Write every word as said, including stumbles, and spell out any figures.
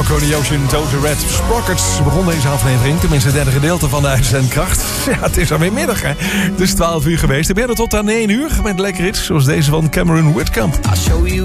Marco and the Ocean, Total Red Sprockets. We begonnen deze aflevering, tenminste het derde gedeelte van de uitzendkracht. Ja, het is alweer middag, hè. Het is twaalf uur geweest. Ik ben er tot aan één uur met lekker iets, zoals deze van Cameron Whitcomb.